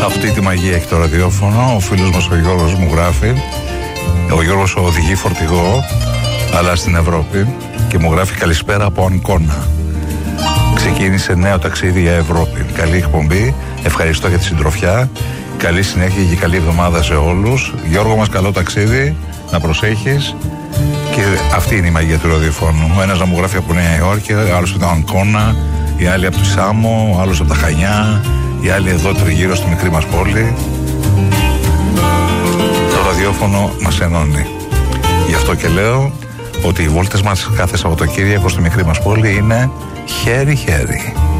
Αυτή τη μαγεία έχει το ραδιόφωνο. Ο φίλος μας ο Γιώργος μου γράφει. Ο Γιώργος οδηγεί φορτηγό, αλλά στην Ευρώπη, και μου γράφει καλησπέρα από Αγκώνα. Ξεκίνησε νέο ταξίδι για Ευρώπη. Καλή εκπομπή. Ευχαριστώ για τη συντροφιά. Καλή συνέχεια και καλή εβδομάδα σε όλους. Γιώργο μας, καλό ταξίδι. Να προσέχεις. Και αυτή είναι η μαγεία του ραδιοφώνου. Ο ένας να μου γράφει από Νέα Υόρκη, άλλος από τα Αγκώνα, οι άλλοι από τη Σάμο, άλλος από τα Χανιά, οι άλλοι εδώ τριγύρω στη μικρή μας πόλη. Το ραδιόφωνο μας ενώνει. Γι' αυτό και λέω ότι οι βόλτες μας κάθε Σαββατοκύριακο στη μικρή μας πόλη είναι χέρι-χέρι.